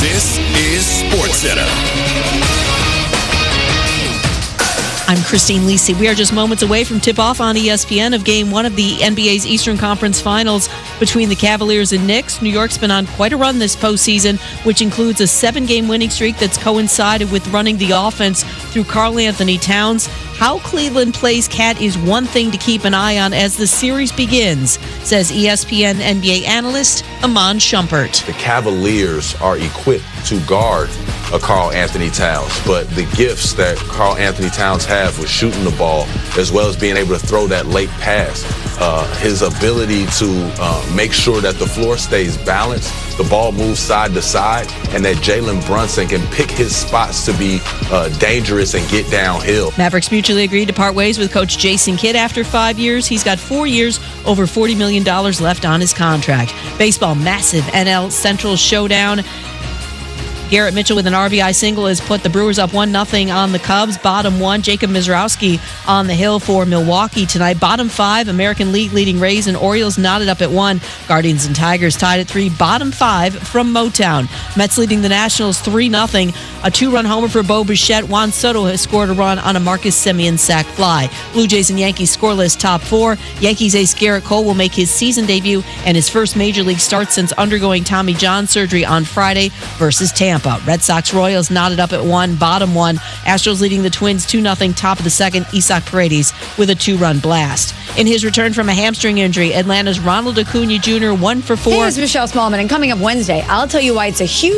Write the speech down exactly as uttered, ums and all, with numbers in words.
This is SportsCenter. I'm Christine Lisi. We are just moments away from tip-off on E S P N of Game one of the N B A's Eastern Conference Finals between the Cavaliers and Knicks. New York's been on quite a run this postseason, which includes a seven-game winning streak that's coincided with running the offense through Karl Anthony Towns. How Cleveland plays Cat is one thing to keep an eye on as the series begins, says E S P N N B A analyst Iman Shumpert. The Cavaliers are equipped to guard a Karl Anthony Towns, but the gifts that Karl Anthony Towns have with shooting the ball, as well as being able to throw that late pass, uh, his ability to uh, make sure that the floor stays balanced, the ball moves side to side, and that Jalen Brunson can pick his spots to be uh, dangerous and get downhill. Mavericks mutually agreed to part ways with coach Jason Kidd after five years. He's got four years, over forty million dollars left on his contract. Baseball, massive N L Central showdown. Garrett Mitchell with an R B I single has put the Brewers up one nothing on the Cubs. Bottom one, Jacob Mizrowski on the hill for Milwaukee tonight. Bottom five, American League leading Rays and Orioles knotted up at one. Guardians and Tigers tied at three. Bottom five from Motown. Mets leading the Nationals three nothing. A two-run homer for Bo Bichette. Juan Soto has scored a run on a Marcus Semien sac fly. Blue Jays and Yankees scoreless top four. Yankees ace Garrett Cole will make his season debut and his first major league start since undergoing Tommy John surgery on Friday versus Tampa. Red Sox Royals knotted up at one, bottom one. Astros leading the Twins two nothing, top of the second. Isak Paredes with a two-run blast. In his return from a hamstring injury, Atlanta's Ronald Acuna Junior one for four. Hey, it's Michelle Smallman, and coming up Wednesday, I'll tell you why it's a huge